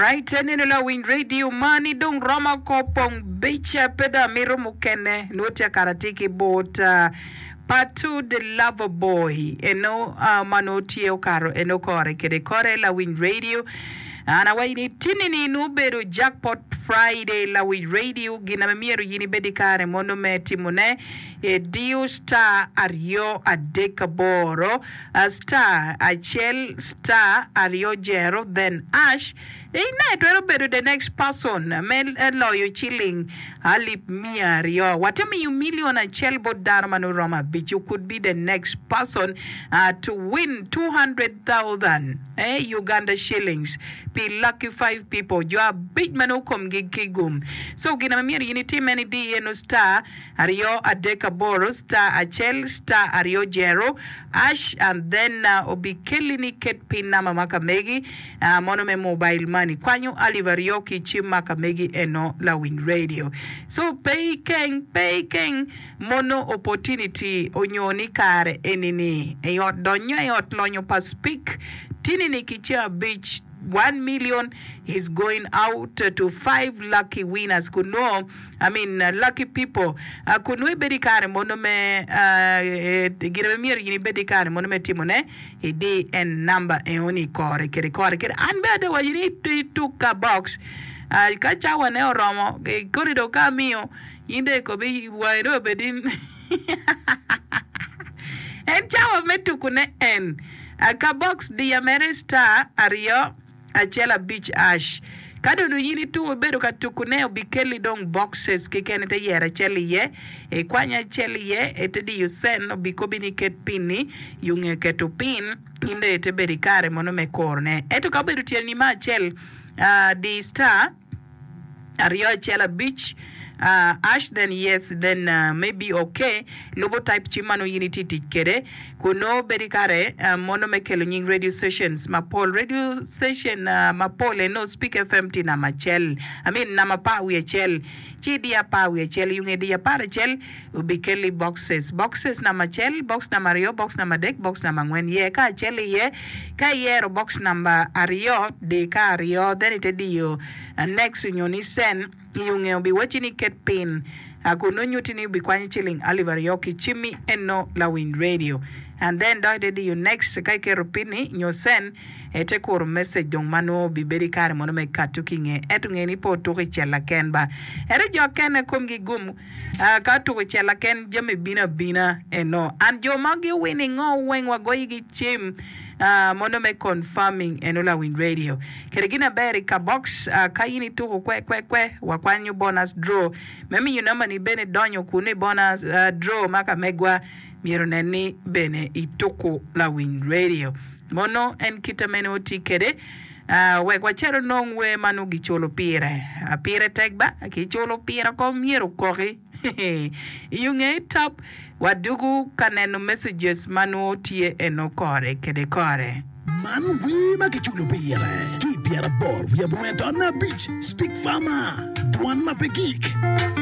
Right, neno la Wind Radio mani dong roma kopong becha peda miro mukene notia karatiki bot Patu the Lover Boy eno manotie okaro eno kore kore la Wind Radio ana waini tinini nuberu Jackpot Friday la Wind Radio gina mamiero yini bedikare monometi mune dio star ario adekaboro star achel star ario jero then ash night wero beru the next person mel loyo chilling alip miario whatever you million achel bodar manu roma bitch you could be the next person to win 200,000 Uganda shillings be lucky 5 people you are big manu kom gigum so gina mamiero yini timeni di eno star ario adekaboro star achel star ario jero ash and then obikeli ket pin nama makamegi monome mobile money kwanyu alivarioki chima kamegi eno la Wind Radio so pay king mono opportunity onyoni kare enini eyot donyo eyot lonyo pa speak tinini kicha beach 1 million is going out to 5 lucky winners kuno lucky people kuno bedikare monome giremir yini bedikare monome timone idi en number eoni kore anbede wa yini tuka box kacha wane oromo korido kamio inde ko be wairo bedin en chawa metukune en ka box di Ameri star ario achela beach ash kado no yini tu bedo katukune obikeli dong boxes kikene te yera cheli ye kwanya cheli ye etedi yusen obikobini ket pini yunge ketu pin inde te berikare monome korne eto kabedo tieni ma chel di star ario achela beach ash then yes then maybe okay lobo type chimano unity tikere kuno berikare mono mekelo nying radio stations mapol radio station mapole no speak fm tina machel na mapawi chel chidi apawi chel yunge dia para chel ubikeli boxes na machel box na mario box na madek box na mangwen ye ka chel ye ka yero box number ario de ka ario then it dio next nyoni sen yunge obi wachini ket pin akuno nyutini ubi kwanye chilling alivarioki chimi eno la Wind Radio and then did you next kaike rupini nyosen ete kor message dong mano biberi kare mono me katukinge etunge ni po to chela kenba ere jo ken kom gi gum ka to chela ken jame bina eno and jo magi winning wen wa go gi chim mono me confirming eno la Wind Radio keregina beri ka box kayini to kwe wa kwanyu bonus draw memi yunama ni bene donyo kune bonus draw maka megwa miero neni bene itoko la Wind Radio mono en kitameno tikede we kwachero nongwe manu gicholo pire tegba gicholo pire ko miero kogi yunge top wadugu kaneno messages manu tie enokore kede kore manu wima gicholo pire ki pire bor we are on a beach speak farmer duan mapekik